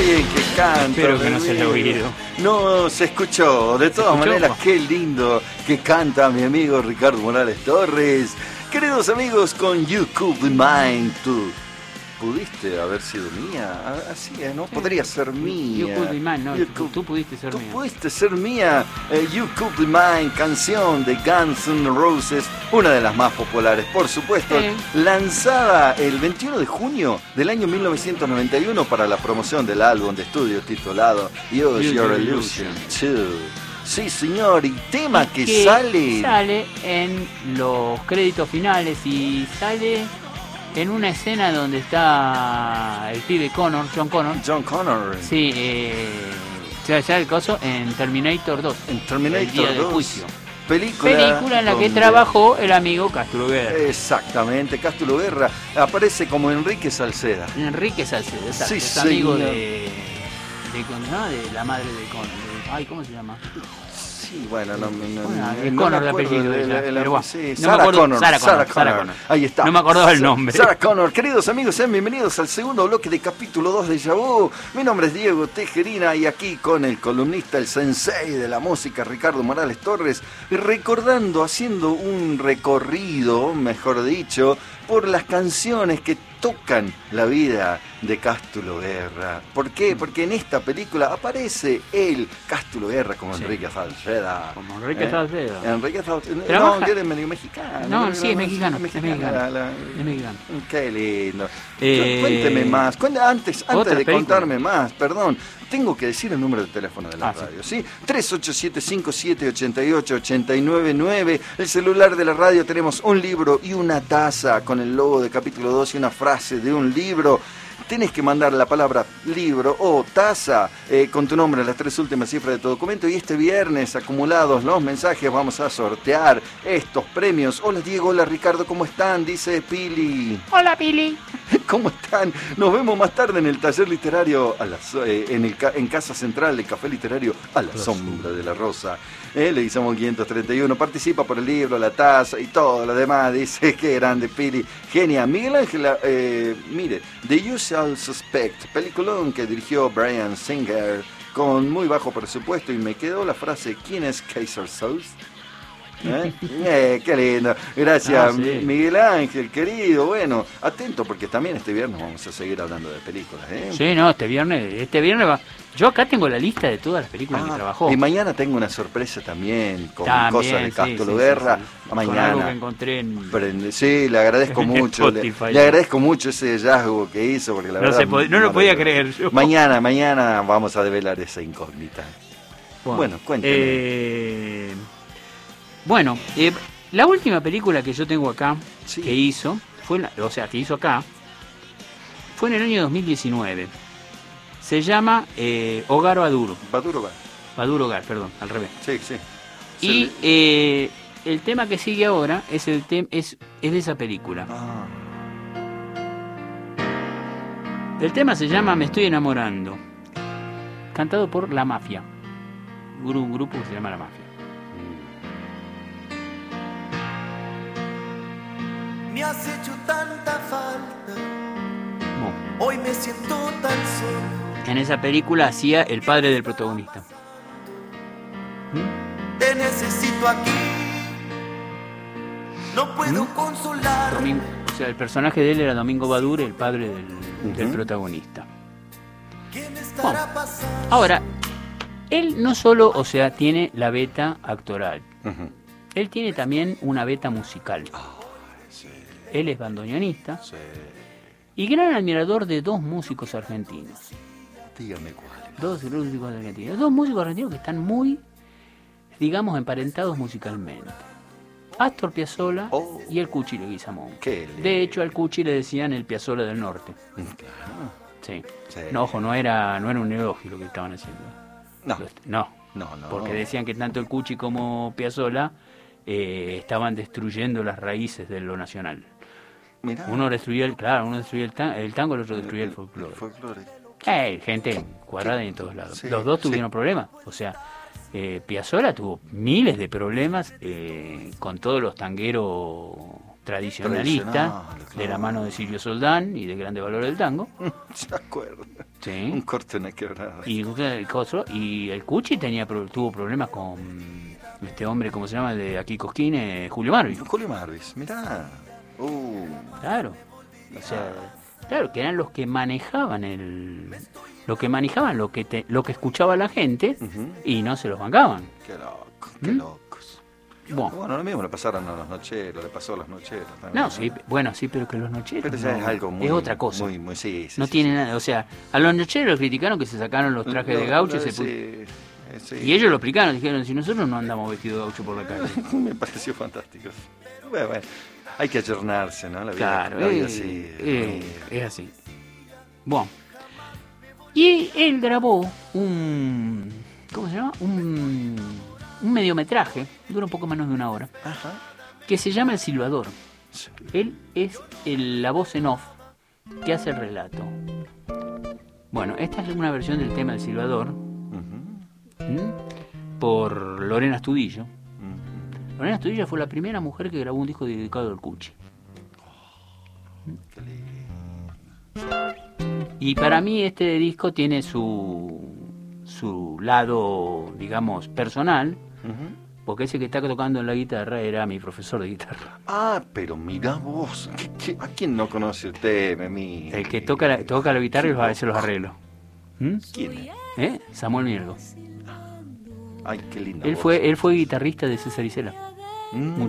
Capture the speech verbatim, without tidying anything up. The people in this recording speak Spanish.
bien que canta. Espero que no se haya oído. No, se escuchó. De todas escuchó? maneras, qué lindo que canta mi amigo Ricardo Morales Torres. Queridos amigos, con You Could Be Mine, tú pudiste haber sido mía. Así es, ¿no? Podría ser mía. You Could Be Mine, no, You tú, could, tú pudiste ser tú mía. Tú pudiste ser mía. Eh, You Could Be Mine, canción de Guns N' Roses, una de las más populares, por supuesto, sí. lanzada el veintiuno de junio del año mil novecientos noventa y uno para la promoción del álbum de estudio titulado Use Use Your Your Illusion dos. Sí, señor, y tema que, que sale... sale en los créditos finales y sale en una escena donde está el pibe Connor, John Connor. John Connor. Sí, eh, ya, ya el coso en Terminator dos. En Terminator el día dos. del juicio. Película, Película en la donde... que trabajó el amigo Cástulo Guerra. Exactamente, Cástulo Guerra aparece como Enrique Salceda. Enrique Salcedo, exacto. Sí, es amigo señor. de, de, ¿no? de la madre de Connor. De, ay, ¿cómo se llama? Sí, bueno, no, no, bueno, no, es no Connor me de acuerdo apellido. de- ella, de- de- pero bueno, sí, no me Sarah acuerdo- Connor, Sarah Connor, Sarah Sarah Connor. Connor. Ahí está. No me acordaba el Sa- nombre. Sarah Connor. Queridos amigos, sean bienvenidos al segundo bloque de capítulo dos de Yabú. Mi nombre es Diego Tejerina y aquí con el columnista, el sensei de la música, Ricardo Morales Torres, recordando, haciendo un recorrido, mejor dicho, por las canciones que tocan la vida de Cástulo Guerra. ¿Por qué? Porque en esta película aparece él, Cástulo Guerra, como Sí. Enrique Salceda. Como Enrique ¿Eh? Salcedo. Enrique Salceda. Trabaja- No, que eres medio mexicano. No, Creo sí, que es mexicano, es mexicano. la- la- Es mexicano. Qué lindo. Eh, Cuénteme más. Cuéntame, antes antes otra de película. contarme más, perdón, tengo que decir el número de teléfono de la Ah, sí. radio, ¿sí? tres ocho siete cinco siete ocho ocho ocho nueve nueve. El celular de la radio, tenemos un libro y una taza con el logo de capítulo dos y una frase de un libro. Tenés que mandar la palabra libro o taza eh, con tu nombre, las tres últimas cifras de tu documento. Y este viernes, acumulados los mensajes, vamos a sortear estos premios. Hola Diego, hola Ricardo, ¿cómo están? Dice Pili. Hola, Pili. ¿Cómo están? Nos vemos más tarde en el taller literario, a la, so- eh, en, el, ca- en Casa Central, el Café Literario, a la sombra de la rosa. Eh, le hicimos quinientos treinta y uno, participa por el libro, la taza y todo lo demás. Dice, qué grande, Pili. Genia. Miguel Ángel, eh, mire, The Usual Suspect, peliculón que dirigió Bryan Singer con muy bajo presupuesto, y me quedó la frase, ¿quién es Kaiser Soze? ¿Eh? Eh, qué lindo, gracias Ah, sí. Miguel Ángel, querido. Bueno, atento porque también este viernes vamos a seguir hablando de películas, ¿eh? Sí, no, este viernes, este viernes va. Yo acá tengo la lista de todas las películas que Ah, trabajó. y mañana tengo una sorpresa también con También, cosas de sí, Cástulo sí, Guerra. sí, sí. Con Mañana. algo que encontré en... Prende- sí, le agradezco en mucho. Le, Spotify. le agradezco mucho ese hallazgo que hizo porque la No, verdad. se pod- no lo podía maravilloso. creer yo. Mañana, mañana vamos a develar esa incógnita. Bueno, cuénteme. eh, bueno, eh, la última película que yo tengo acá, Sí. que hizo, fue la- o sea, que hizo acá, fue en el año dos mil diecinueve. Se llama eh, Hogar Baduro. Baduro va. Baduro Hogar, perdón, al revés. Sí, sí. Y Se- eh, el tema que sigue ahora es el tem es, es de esa película. Ah, El tema se llama Me estoy enamorando, cantado por La Mafia, un gru- un grupo que se llama La Mafia. Me has hecho tanta falta, Bueno, hoy me siento tan solo. en esa película hacía el padre del protagonista. Te necesito aquí, no puedo consolar. Domingo, o sea, el personaje de él era Domingo Badure, el padre del, del Ujú. protagonista. ¿Qué me estará Bueno, pasando? ahora, él no solo, o sea, tiene la beta actoral, ujú. él tiene también una beta musical. Él es bandoneonista Sí. y gran admirador de dos músicos argentinos. Dígame cuál. Dos músicos argentinos. Dos músicos argentinos que están muy, digamos, emparentados musicalmente. Astor Piazzolla Oh. y el Cuchi Leguizamón. Qué lindo. De hecho, al Cuchi le decían el Piazzolla del Norte. Claro. Sí. Sí. No, ojo, no era, no era un elogio lo que estaban haciendo. No. Los- no, No, no. porque decían que tanto el Cuchi como Piazzolla eh, estaban destruyendo las raíces de lo nacional. Mirá. Uno destruía el, claro, uno destruía el, tan- el tango, el otro destruía el folclore. folclore. Eh, gente cuadrada en todos lados. Sí, Los dos sí. tuvieron problemas. O sea, eh, Piazzolla tuvo miles de problemas eh, con todos los tangueros tradicionalista, Tradicional, de la claro. mano de Silvio Soldán y de Grande Valor del Tango. Se acuerdo. Sí. Un corte en la quebrada. Y el coso, y el Cuchi tenía pro- tuvo problemas con este hombre, ¿cómo se llama? El de aquí Cosquín, eh, Julio Marvi. Julio Marvis, mirá. Uh, Claro. O sea, claro, que eran los que manejaban el lo que manejaban lo que te, lo que escuchaba la gente Ujú. y no se los bancaban. qué loco, qué ¿Mm? locos. Bueno, Bueno, lo mismo le pasaron a los nocheros, le pasó a los nocheros también. no, sí, bueno, sí, pero que los nocheros Pero ya no, es algo muy. es otra cosa. Muy, muy, sí, sí, no sí, tiene sí. nada, o sea, a los nocheros criticaron que se sacaron los trajes de Lo- gaucho lo- y se sí, pu- eh, sí. y ellos lo explicaron, dijeron, si nosotros no andamos vestidos de gaucho por la calle. Me pareció fantástico. Bueno, bueno, hay que ayornarse, ¿no? La vida, Claro, la vida eh, sí, eh, muy- es así. Bueno, y él grabó un, ¿cómo se llama? Un, un mediometraje, dura un poco menos de una hora, Ajá. que se llama El Silbador. Sí. Él es el- la voz en off que hace el relato. Bueno, esta es una versión del tema del Silbador, Ujú, ¿m? por Lorena Astudillo. ujú. Lorena Astudillo fue la primera mujer que grabó un disco dedicado al Cuchi. Qué lindo. Y para mí este disco tiene su, su lado, digamos, personal, Ujú. porque ese que está tocando en la guitarra era mi profesor de guitarra. Ah, pero mira vos, ¿qué- qué- ¿a quién no conoce el tema, mi? El que toca la, toca la guitarra y los- a veces los arreglos. ¿Mm? ¿Quién es? ¿Eh? Samuel Miergo. Ay, qué linda Él voz. fue, él fue guitarrista de César Isela. Mm.